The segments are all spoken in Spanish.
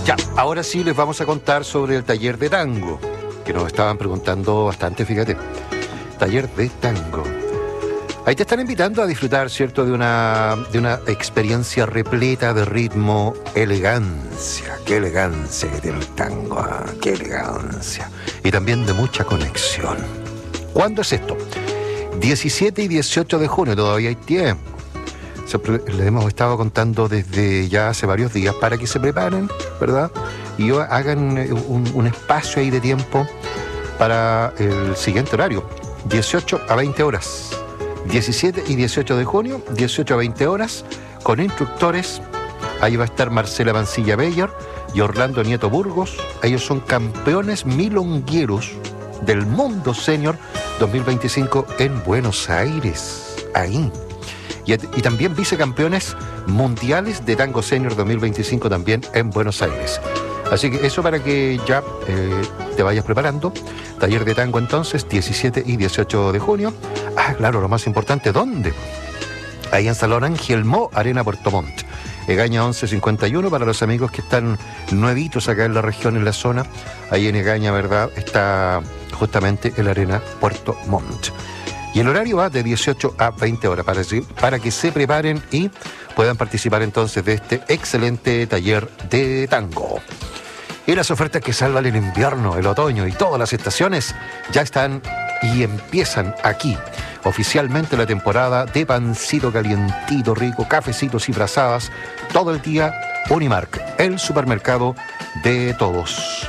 Ya, ahora sí les vamos a contar sobre el taller de tango, que nos estaban preguntando bastante, fíjate. Taller de tango. Ahí te están invitando a disfrutar, ¿cierto?, de una experiencia repleta de ritmo, elegancia. Qué elegancia que tiene el tango, qué elegancia. Y también de mucha conexión. ¿Cuándo es esto? 17 y 18 de junio, todavía hay tiempo. Les hemos estado contando desde ya hace varios días para que se preparen, ¿verdad? Y hagan un espacio ahí de tiempo para el siguiente horario, 18 a 20 horas. 17 y 18 de junio, 18 a 20 horas, con instructores. Ahí va a estar Marcela Mancilla Beyer y Orlando Nieto Burgos. Ellos son campeones milongueros del mundo senior 2025 en Buenos Aires. Ahí. Y también vicecampeones mundiales de tango senior 2025 también en Buenos Aires. Así que eso para que ya te vayas preparando. Taller de tango entonces, 17 y 18 de junio. Ah, claro, lo más importante, ¿dónde? Ahí en Salón Ángel Mo, Arena Puerto Montt. Egaña 1151 para los amigos que están nuevitos acá en la región, en la zona. Ahí en Egaña, ¿verdad?, está justamente el Arena Puerto Montt. Y el horario va de 18 a 20 horas para que se preparen y puedan participar entonces de este excelente taller de tango. Y las ofertas que salvan el invierno, el otoño y todas las estaciones ya están y empiezan aquí. Oficialmente la temporada de pancito calientito, rico, cafecitos y brazadas, todo el día. Unimark, el supermercado de todos.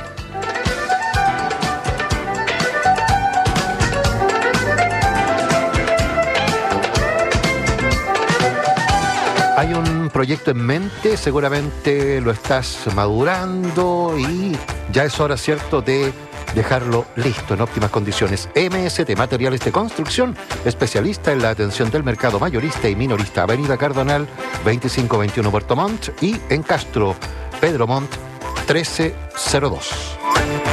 Hay un proyecto en mente, seguramente lo estás madurando y ya es hora, ¿cierto?, de dejarlo listo en óptimas condiciones. MST, Materiales de Construcción, especialista en la atención del mercado mayorista y minorista. Avenida Cardonal 2521 Puerto Montt y en Castro, Pedro Montt 1302.